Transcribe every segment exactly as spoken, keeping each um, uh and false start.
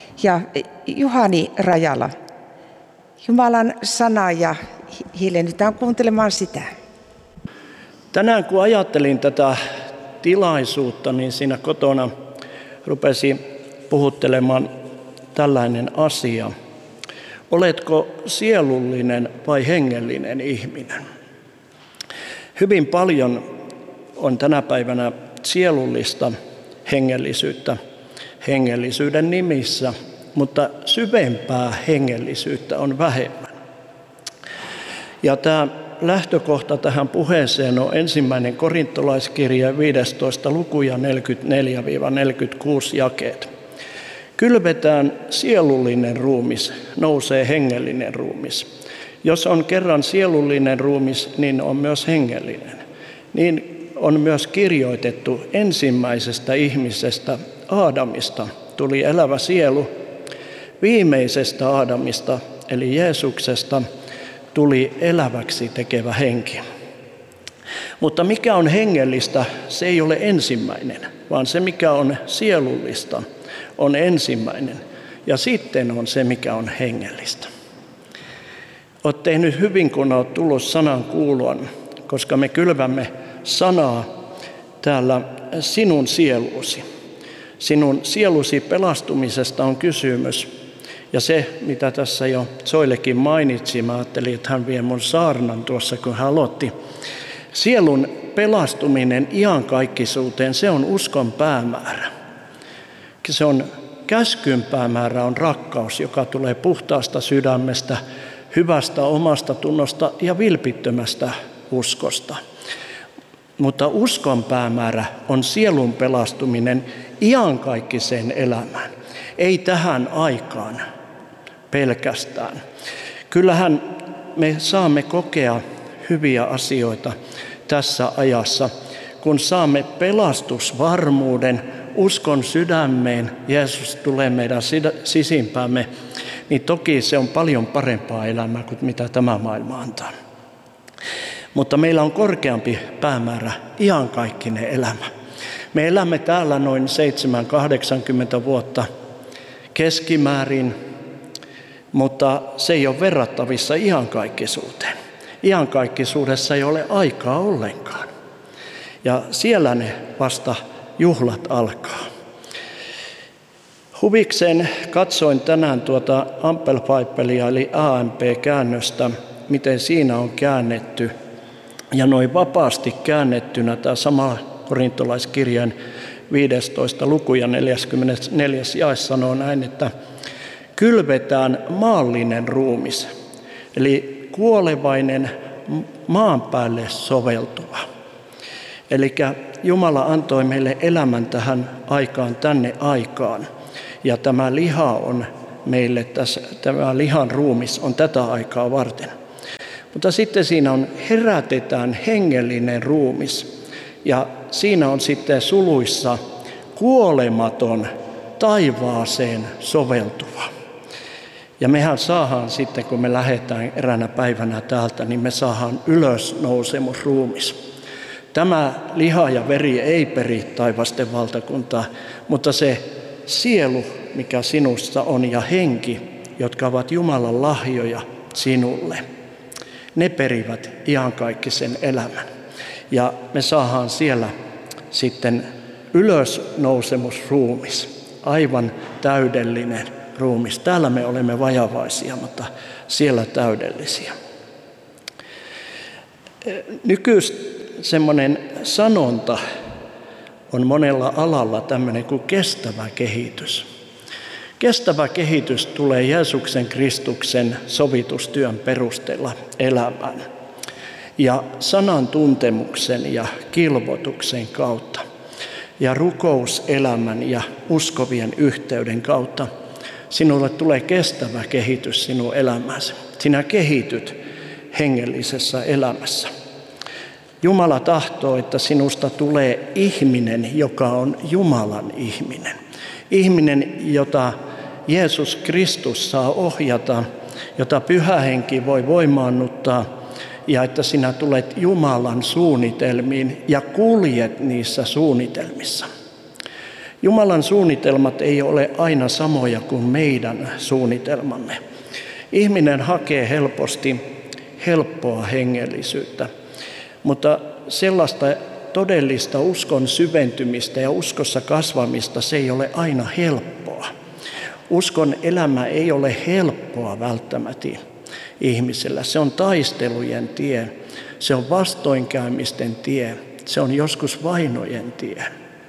ja Juhani Rajala. Jumalan sana ja hiljennytään kuuntelemaan sitä. Tänään kun ajattelin tätä tilaisuutta, niin siinä kotona rupesi puhuttelemaan tällainen asia. Oletko sielullinen vai hengellinen ihminen? Hyvin paljon on tänä päivänä sielullista hengellisyyttä hengellisyyden nimissä, mutta syvempää hengellisyyttä on vähemmän. Ja tämä lähtökohta tähän puheeseen on ensimmäinen korintolaiskirja viidestoista luku ja neljäkymmentäneljä neljäkymmentäkuusi jakeet. Kylvetään sielullinen ruumis, nousee hengellinen ruumis. Jos on kerran sielullinen ruumis, niin on myös hengellinen. Niin on myös kirjoitettu ensimmäisestä ihmisestä, Aadamista, tuli elävä sielu. Viimeisestä Aadamista, eli Jeesuksesta, tuli eläväksi tekevä henki. Mutta mikä on hengellistä, se ei ole ensimmäinen, vaan se mikä on sielullista on ensimmäinen. Ja sitten on se, mikä on hengellistä. Olet tehnyt hyvin, kun olet tullut sanan kuuloon, koska me kylvämme sanaa täällä sinun sieluusi. Sinun sielusi pelastumisesta on kysymys. Ja se, mitä tässä jo Soillekin mainitsi, mä ajattelin, että hän vie mun saarnan tuossa, kun hän aloitti. Sielun pelastuminen iankaikkisuuteen, se on uskon päämäärä. Se on käskyn päämäärä, on rakkaus, joka tulee puhtaasta sydämestä, hyvästä omasta tunnosta ja vilpittömästä uskosta. Mutta uskon päämäärä on sielun pelastuminen iankaikkiseen elämään, ei tähän aikaan pelkästään. Kyllähän me saamme kokea hyviä asioita tässä ajassa, kun saamme pelastusvarmuuden, uskon sydämeen, Jeesus tulee meidän sisimpäämme, niin toki se on paljon parempaa elämää kuin mitä tämä maailma antaa. Mutta meillä on korkeampi päämäärä, iankaikkinen elämä. Me elämme täällä noin seitsemänkymmentä kahdeksankymmentä vuotta keskimäärin, mutta se ei ole verrattavissa iankaikkisuuteen. Iankaikkisuudessa ei ole aikaa ollenkaan. Ja siellä ne vasta juhlat alkaa. Huvikseen katsoin tänään tuota Ampel-Biblia eli A M P-käännöstä, miten siinä on käännetty. Ja noin vapaasti käännettynä tämä sama korintolaiskirjan viidestoista luku ja neljäskymmenesneljäs jae sanoo näin, että kylvetään maallinen ruumis, eli kuolevainen maan päälle soveltuva. Eli Jumala antoi meille elämän tähän aikaan, tänne aikaan. Ja tämä liha on meille, tässä, tämä lihan ruumis on tätä aikaa varten. Mutta sitten siinä on herätetään hengellinen ruumis. Ja siinä on sitten suluissa kuolematon taivaaseen soveltuva. Ja mehän saadaan sitten, kun me lähdetään eräänä päivänä täältä, niin me saadaan ylösnousemusruumis. Tämä liha ja veri ei peri taivasten valtakuntaa, mutta se sielu, mikä sinussa on, ja henki, jotka ovat Jumalan lahjoja sinulle, ne perivät iankaikkisen elämän. Ja me saadaan siellä sitten ylösnousemusruumis, aivan täydellinen ruumis. Täällä me olemme vajavaisia, mutta siellä täydellisiä. Nykyis semmoinen sanonta on monella alalla tämmöinen kuin kestävä kehitys. Kestävä kehitys tulee Jeesuksen Kristuksen sovitustyön perusteella elämään ja sanan tuntemuksen ja kilvoituksen kautta ja rukouselämän ja uskovien yhteyden kautta. Sinulle tulee kestävä kehitys sinun elämäsi. Sinä kehityt hengellisessä elämässä. Jumala tahtoo, että sinusta tulee ihminen, joka on Jumalan ihminen. Ihminen, jota Jeesus Kristus saa ohjata, jota Pyhä Henki voi voimaannuttaa, ja että sinä tulet Jumalan suunnitelmiin ja kuljet niissä suunnitelmissa. Jumalan suunnitelmat ei ole aina samoja kuin meidän suunnitelmamme. Ihminen hakee helposti helppoa hengellisyyttä, mutta sellaista todellista uskon syventymistä ja uskossa kasvamista se ei ole aina helppoa. Uskon elämä ei ole helppoa välttämättä ihmisellä. Se on taistelujen tie, se on vastoinkäymisten tie, se on joskus vainojen tie.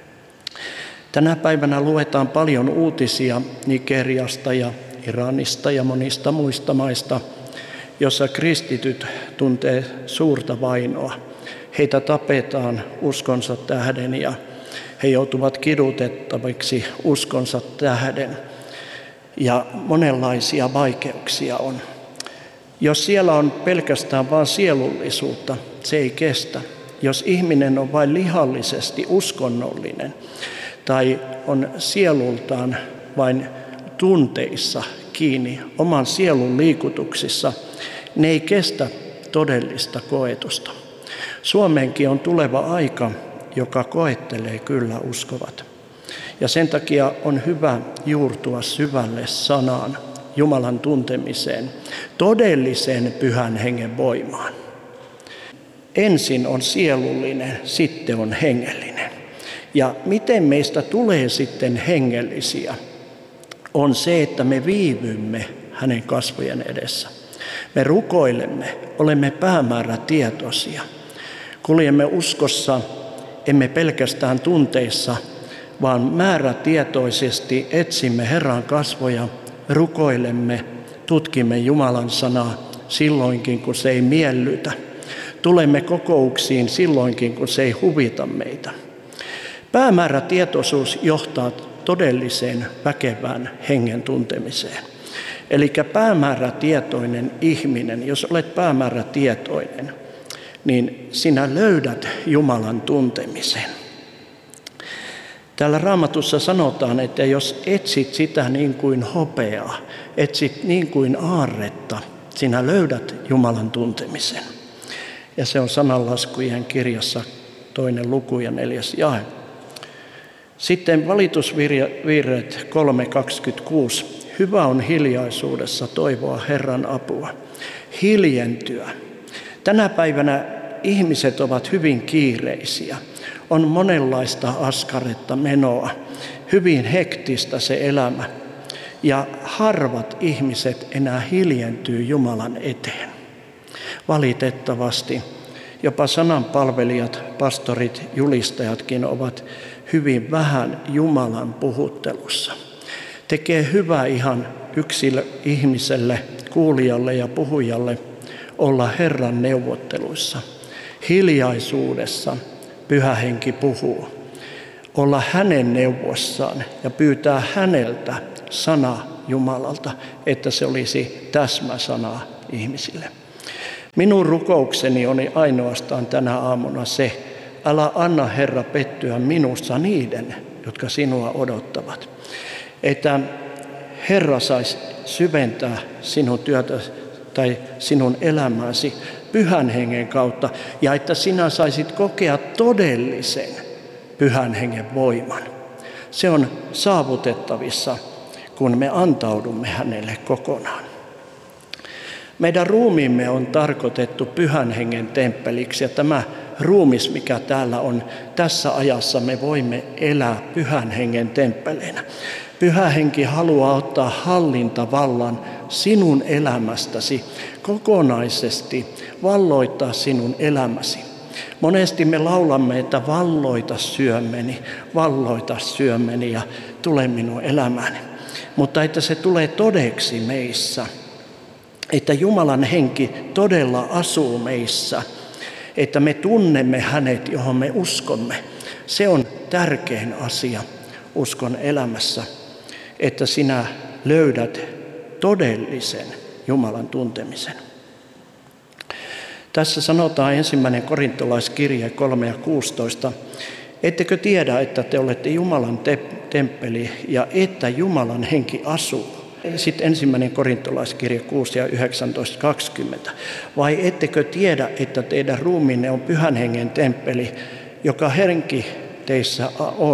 Tänä päivänä luetaan paljon uutisia Nigeriasta ja Iranista ja monista muista maista, jossa kristityt tuntee suurta vainoa. Heitä tapetaan uskonsa tähden ja he joutuvat kidutettaviksi uskonsa tähden. Ja monenlaisia vaikeuksia on. Jos siellä on pelkästään vain sielullisuutta, se ei kestä. Jos ihminen on vain lihallisesti uskonnollinen tai on sielultaan vain tunteissa kiinni, oman sielun liikutuksissa, ne ei kestä todellista koetusta. Suomeenkin on tuleva aika, joka koettelee kyllä uskovat. Ja sen takia on hyvä juurtua syvälle sanaan, Jumalan tuntemiseen, todelliseen pyhän hengen voimaan. Ensin on sielullinen, sitten on hengellinen. Ja miten meistä tulee sitten hengellisiä, on se, että me viivymme hänen kasvojen edessä. Me rukoilemme, olemme päämäärätietoisia. Kuljemme uskossa, emme pelkästään tunteissa, vaan määrätietoisesti etsimme Herran kasvoja, rukoilemme, tutkimme Jumalan sanaa silloinkin, kun se ei miellytä. Tulemme kokouksiin silloinkin, kun se ei huvita meitä. Päämäärätietoisuus johtaa todelliseen väkevään hengen tuntemiseen. Eli päämäärätietoinen ihminen, jos olet päämäärätietoinen, niin sinä löydät Jumalan tuntemisen. Täällä Raamatussa sanotaan, että jos etsit sitä niin kuin hopeaa, etsit niin kuin aarretta, sinä löydät Jumalan tuntemisen. Ja se on sananlaskujen kirjassa toinen luku ja neljäs jae. Sitten valitusvirret kolme kaksikymmentäkuusi. Hyvä on hiljaisuudessa toivoa Herran apua. Hiljentyä. Tänä päivänä ihmiset ovat hyvin kiireisiä. On monenlaista askaretta menoa. Hyvin hektistä se elämä. Ja harvat ihmiset enää hiljentyy Jumalan eteen. Valitettavasti jopa sananpalvelijat, pastorit, julistajatkin ovat hyvin vähän Jumalan puhuttelussa. Tekee hyvää ihan yksilö ihmiselle, kuulijalle ja puhujalle olla Herran neuvotteluissa. Hiljaisuudessa Pyhä Henki puhuu. Olla hänen neuvossaan ja pyytää häneltä sana Jumalalta, että se olisi täsmäsana ihmisille. Minun rukoukseni oli ainoastaan tänä aamuna se, älä anna Herra pettyä minussa niiden, jotka sinua odottavat. Että Herra saisi syventää sinun työtä tai sinun elämäsi Pyhän Hengen kautta ja että sinä saisit kokea todellisen Pyhän Hengen voiman. Se on saavutettavissa, kun me antaudumme hänelle kokonaan. Meidän ruumiimme on tarkoitettu Pyhän Hengen temppeliksi ja tämä ruumis, mikä täällä on, tässä ajassa me voimme elää Pyhän Hengen temppeleinä. Pyhä Henki haluaa ottaa hallintavallan sinun elämästäsi kokonaisesti, valloittaa sinun elämäsi. Monesti me laulamme, että valloita syömeni, valloita syömeni ja tule minun elämäni. Mutta että se tulee todeksi meissä, että Jumalan henki todella asuu meissä, että me tunnemme hänet, johon me uskomme. Se on tärkein asia uskon elämässä, että sinä löydät todellisen Jumalan tuntemisen. Tässä sanotaan ensimmäinen korintolaiskirje kolme ja kuusitoista. Ettekö tiedä, että te olette Jumalan te- temppeli ja että Jumalan henki asuu? Sitten ensimmäinen korintolaiskirje kuusi ja yhdeksäntoista kaksikymmentä. Vai ettekö tiedä, että teidän ruumiinne on Pyhän Hengen temppeli, joka henki teissä on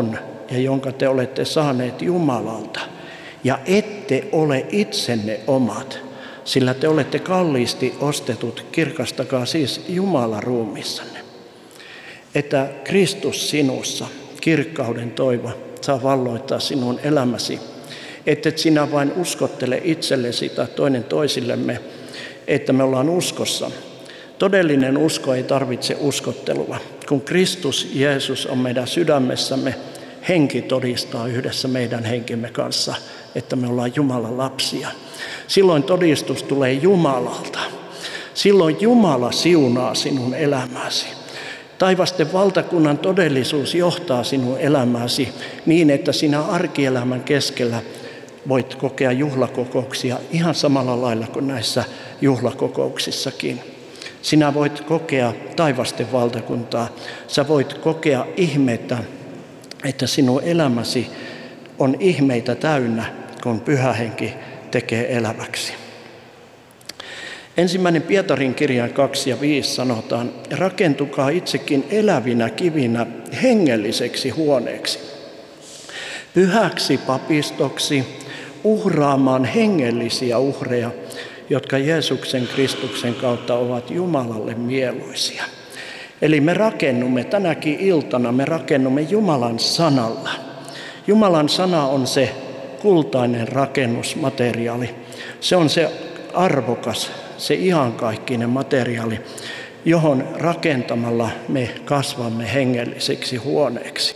ja jonka te olette saaneet Jumalalta. Ja ette ole itsenne omat, sillä te olette kalliisti ostetut, kirkastakaa siis Jumala ruumissanne. Että Kristus sinussa, kirkkauden toivo, saa valloittaa sinun elämäsi. Että et sinä vain uskottele itsellesi tai toinen toisillemme, että me ollaan uskossa. Todellinen usko ei tarvitse uskottelua. Kun Kristus Jeesus on meidän sydämessämme, henki todistaa yhdessä meidän henkemme kanssa, että me ollaan Jumalan lapsia. Silloin todistus tulee Jumalalta. Silloin Jumala siunaa sinun elämäsi. Taivasten valtakunnan todellisuus johtaa sinun elämäsi niin, että sinä arkielämän keskellä voit kokea juhlakokouksia ihan samalla lailla kuin näissä juhlakokouksissakin. Sinä voit kokea taivasten valtakuntaa. Sä voit kokea ihmettä, että sinun elämäsi on ihmeitä täynnä, kun Pyhä Henki tekee eläväksi. Ensimmäinen Pietarin kirjan kaksi ja viisi sanotaan, rakentukaa itsekin elävinä kivinä hengelliseksi huoneeksi, pyhäksi papistoksi, uhraamaan hengellisiä uhreja, jotka Jeesuksen Kristuksen kautta ovat Jumalalle mieluisia. Eli me rakennumme tänäkin iltana, me rakennumme Jumalan sanalla. Jumalan sana on se kultainen rakennusmateriaali. Se on se arvokas, se iankaikkinen materiaali, johon rakentamalla me kasvamme hengelliseksi huoneeksi.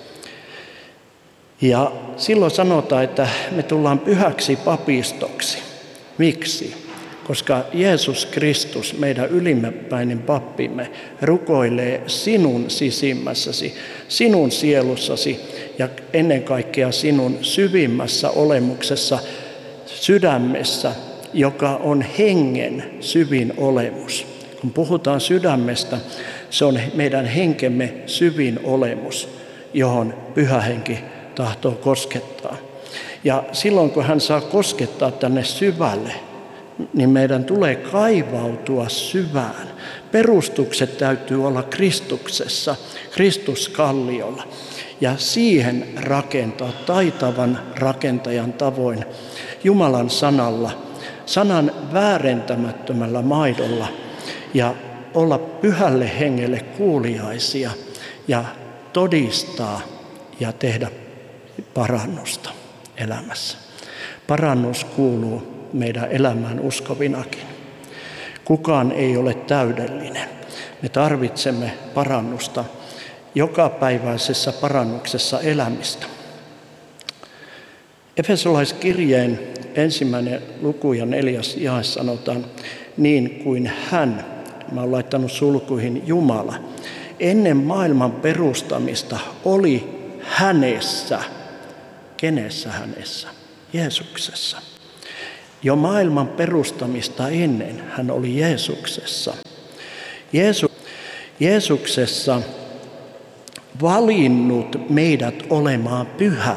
Ja silloin sanotaan, että me tullaan pyhäksi papistoksi. Miksi? Koska Jeesus Kristus, meidän ylimmäpäinen pappimme, rukoilee sinun sisimmässäsi, sinun sielussasi ja ennen kaikkea sinun syvimmässä olemuksessa, sydämessä, joka on hengen syvin olemus. Kun puhutaan sydämestä, se on meidän henkemme syvin olemus, johon Pyhä Henki tahtoo koskettaa. Ja silloin kun hän saa koskettaa tänne syvälle, niin meidän tulee kaivautua syvään. Perustukset täytyy olla Kristuksessa, Kristuskalliolla. Ja siihen rakentaa taitavan rakentajan tavoin Jumalan sanalla, sanan väärentämättömällä maidolla ja olla Pyhälle Hengelle kuuliaisia ja todistaa ja tehdä parannusta elämässä. Parannus kuuluu meidän elämään uskovinakin. Kukaan ei ole täydellinen. Me tarvitsemme parannusta jokapäiväisessä parannuksessa elämistä. Efesolaiskirjeen ensimmäinen luku ja neljäs jae sanotaan, niin kuin hän, mä olen laittanut sulkuihin Jumala, ennen maailman perustamista oli hänessä. Kenessä hänessä? Jeesuksessa. Jo maailman perustamista ennen hän oli Jeesuksessa. Jeesu, Jeesuksessa valinnut meidät olemaan pyhä